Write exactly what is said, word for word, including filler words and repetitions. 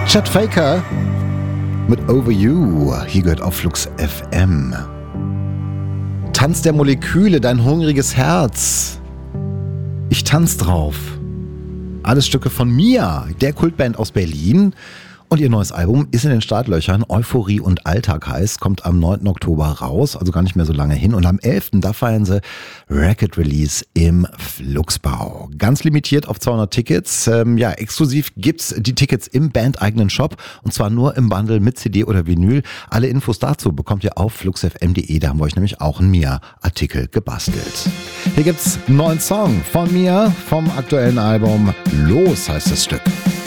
Chet Faker mit Over You. Hier gehört auf Flux F M. Tanz der Moleküle, dein hungriges Herz. Ich tanz drauf. Alles Stücke von Mia, der Kultband aus Berlin. Und ihr neues Album ist in den Startlöchern. Euphorie und Alltag heißt, kommt am neunten Oktober raus, also gar nicht mehr so lange hin. Und am elften da feiern sie Record Release im Fluxbau. Ganz limitiert auf zweihundert Tickets. Ähm, ja, exklusiv gibt's die Tickets im bandeigenen Shop. Und zwar nur im Bundle mit C D oder Vinyl. Alle Infos dazu bekommt ihr auf flux f m punkt d e. Da haben wir euch nämlich auch einen Mia-Artikel gebastelt. Hier gibt's einen neuen Song von Mia vom aktuellen Album. Los heißt das Stück.